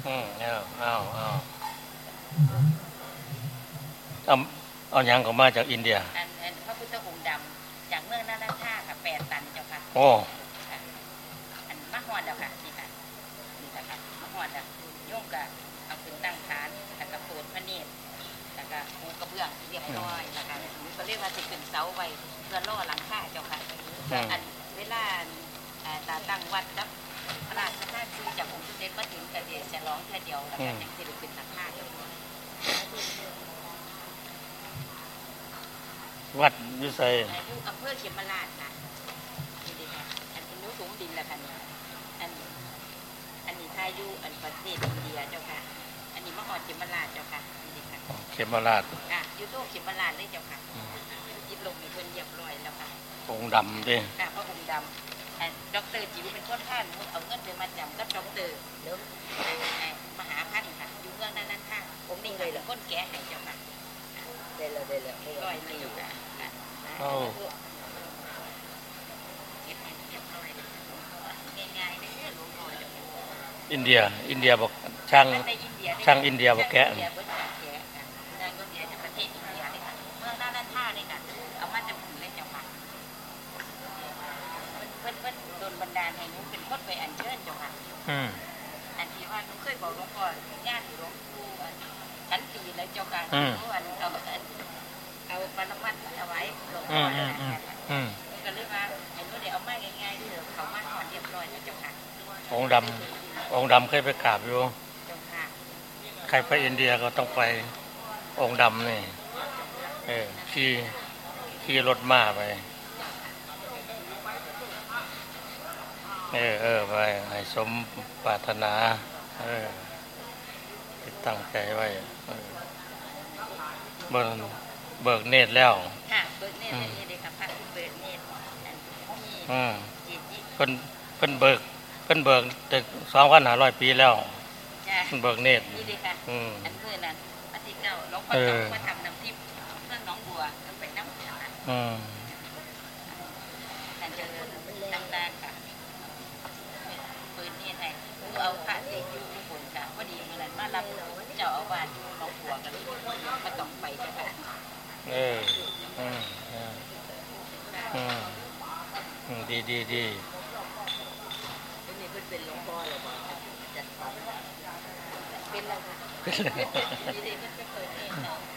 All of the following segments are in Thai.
เอาเอาหยังก็มาจากอินเดียอันพระพุทธองค์ดำจากเมืองนาราธาค่ะ8 ตันเจ้าค่ะโอ้อันมะฮอดเจ้าค่ะนี่ค่ะนี่ค่ะมะฮอดอ่ะโยมก็เอาขึ้นตั้งฐานแล้วก็โปรดพระเนตรแล้วก็ปูกระเบื้องเรียบร้อยแล้วก็ก็เรียกว่าสิขึ้นเสาไว้เพื่อล่อหลังคาเจ้าค่ะอันเวลาตาตั้งวัดกับพระราชทานคือจากองค์สมเด็จมาถึงกระเดียจะร้องแค่เดียวแล้วก็ยังสิได้ขึ้นหลังคาเจ้าค่ะวัดอยู่ไสอยู่อำเภอเขมราชค่ะนี่ดิค่ะอันนู้นสูงดินละค่ะเนี่ยอันนี้ทายุอันประเทศอินเดียเจ้าค่ะอันนี้มะฮอดเขมราชเจ้าค่ะนี่ดิค่ะเขมราชอยู่โตเขมราชเลยเจ้าค่ะจิตลงมีคนเรียบร้อยแล้วค่ะองค์ดำดิพระองค์ดำดร.จิ๋วเป็นคนท่านเอาเงินไปมาจำกับดร.เดี๋ยวมหาพันธ์ค่ะอยู่เมืองนั้นค่ะผมนี่เลยคนแก่ให้เจ้าค่ะได้แล้วร้อยเลยค่ะง่ายๆเลยหลวงพ่ออินเดียบอกช่างอินเดียบอกแกะประเทศอินเดียเลยค่ะเมืองนาราธาเลยค่ะเอามาจากผืนเลยเจ้าค่ะเพิ่นโดนบันดาลให้หนูเป็นคนไปอัญเชิญเจ้าค่ะอันที่ว่าหนูเคยบอกหลวงพ่อย่านหลวงปู่ชั้นปีแล้วเจ้าค่ะเอาปรมัตถ์เอาไว้หลวงพ่อนั่นแหละก็เลยว่าไอ้หนูเดี๋ยวเอามาง่ายๆที่เขามาถอดเรียบร้อยแล้วเจ้าค่ะองค์ดำเคยไปกราบอยู่ใครไปอินเดียก็ต้องไปองค์ดำนี่ขี่รถม้าไปไปให้สมปรารถนาตั้งใจไว้เบิกเนตรแล้วค่ะเบิกเนตรนี่เลยค่ะพระคุณเบิกเนตรเพิ่นเบิกแต่2,500 ปีแล้วเบิกเนตรนี่เลยค่ะอันเมื่อนั้นวันที่9หลวงพ่อมาทำน้ำทิพย์เมืองหนองบัวต้องไปน้ำค่ะการเจริญต่างๆค่ะเปิดนี่ไงเอาพระเด็กอยู่บนค่ะพอดีเมื่อนั้นมารับเจ้าอาวาสหนองบัวกันมาต้องไปจ้ะค่ะดีนี่เพิ่นเป็นหลวงพ่อเลยบ่จัดเป็นแล้วค่ะนี่เลยเพิ่นจะเปิดนี่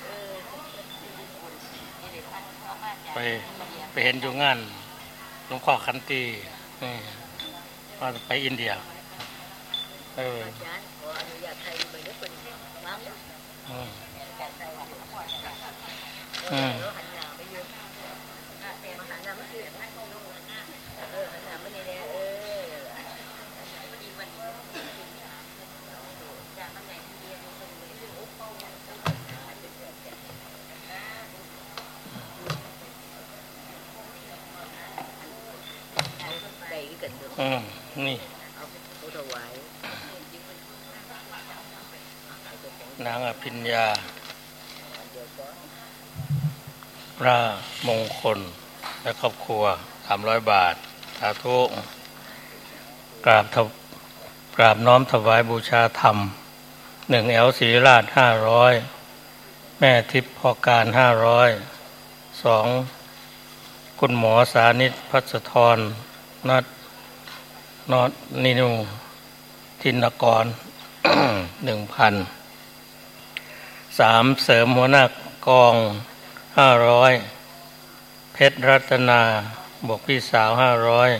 ไปเห็นอยู่งานหลวงพ่อขันตีว่าไปอินเดียอาจารย์ขออนุญาตไทยไปด้วยคนมาแล้วการใส่หวัดหลวงพ่อจ้ะแล้วหันหน้าไปอยู่แต่มาหันหน้ามาคือหันหน้ามานี่แน่พอดีวันนี้จากมันไหนที่เรียนคนเลยคือโอ้โหได้กันเด้อนี่เอาถวายนางอภิญญาพระมงคลและครอบครัว300 บาทสาธุกราบน้อมถวายบูชาธรรม1แอลศรีราช500แม่ทิพย์พอการ500 2คุณหมอสานิตพัสธรนัดนินูทินกร 1,000 3เสริมหัวหน้ากอง500เพชรรัตนาบวกพี่สาว500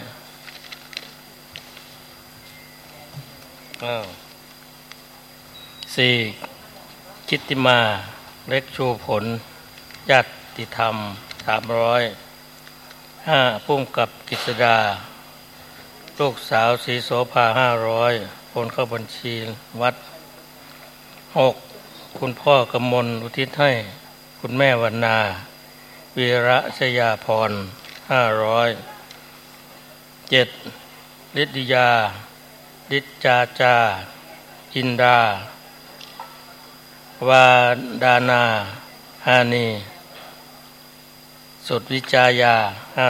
4กิตติมาเล็กชูผลญาติธรรม300 5พุ่มกับกิษดาลูกสาวศรีโสภา500โอนเข้าบัญชีวัด6คุณพ่อกมลอุทิศให้คุณแม่วรรณาวีระชยาพร500 7ฤทธิยาฤทธาจาจินดาวาดานาฮานีสุดวิจายา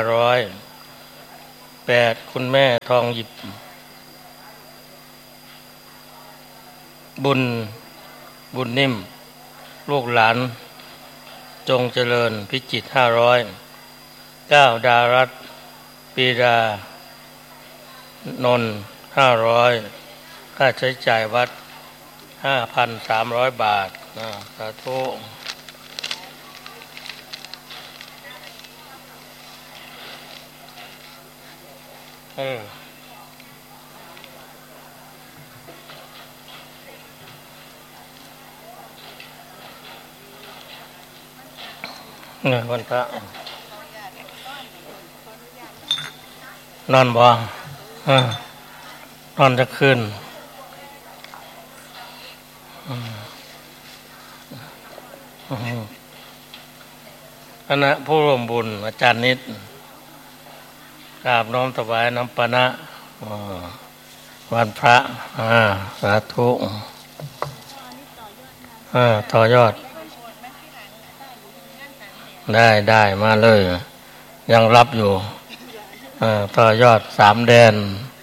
500 8คุณแม่ทองหยิบบุญนิ่มลูกหลานจงเจริญพิจิตร500 9ดารัตน์ปีดานนท์500ค่าใช้จ่ายวัด 5,300 บาทสาธุวันพระนอนบ่นอนจะขึ้นคณะผู้ร่วมบุญอาจารย์นิดกราบน้อมถวายน้ำปนะวันพระสาธุต่อยอดได้มาเลยยังรับอยู่ต่อยอด3 แดน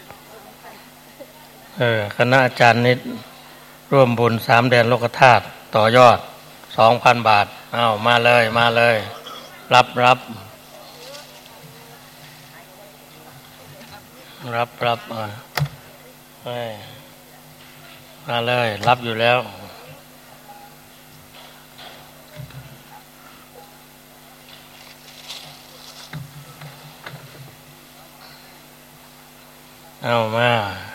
คณะอาจารย์นิดร่วมบุญ3 แดนโลกธาตุต่อยอด 2,000 บาทมาเลยรับมาเลยรับอยู่แล้วมา